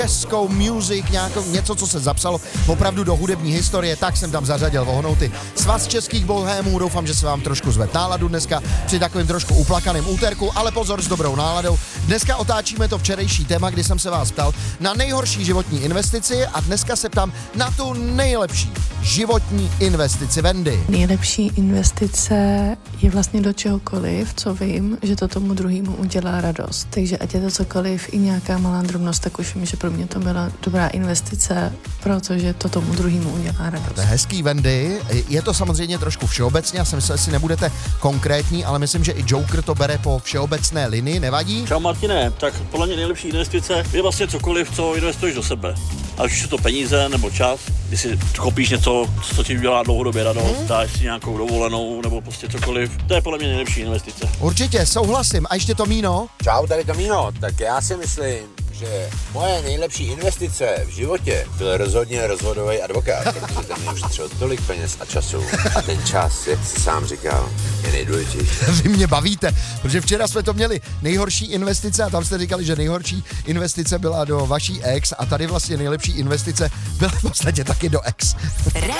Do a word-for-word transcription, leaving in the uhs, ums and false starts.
českou music, nějakou, něco, co se zapsalo opravdu do hudební historie, tak jsem tam zařadil Vohnouty. Svaz českých bohémů, doufám, že se vám trošku zved náladu dneska při takovým trošku uplakaném úterku, ale pozor s dobrou náladou. Dneska otáčíme to včerejší téma, kdy jsem se vás ptal na nejhorší životní investici a dneska se ptám na tu nejlepší životní investici Wendy. Nejlepší investice je vlastně do čehokoliv, co vím, že to tomu druhému udělá radost. Takže ať je to cokoliv, i nějaká malá drobnost, tak už vím, že pro mě to byla dobrá investice, protože to tomu druhému udělá radost. To je hezký, Wendy. Je to samozřejmě trošku všeobecně, já jsem myslel, jestli nebudete konkrétní, ale myslím, že i Joker to bere po všeobecné linii, nevadí? Čau Martine, tak podle mě nejlepší investice je vlastně cokoliv, co investuješ do sebe. Ať už je to peníze nebo čas, když si koupíš něco, co ti udělá dlouhodobě radost, hmm. dáš si nějakou dovolenou nebo prostě cokoliv, to je podle mě nejlepší investice. Určitě, souhlasím. A ještě Tomíno? Čau, tady Tomíno. Tak já si myslím, že moje nejlepší investice v životě byl rozhodně rozvodový advokát, protože tam mě ušetřil tolik peněz a času. A ten čas, jak jsi sám říkal, je nejdůležitější. Vy mě bavíte, protože včera jsme to měli nejhorší investice a tam jste říkali, že nejhorší investice byla do vaší ex a tady vlastně nejlepší investice byla v podstatě taky do ex.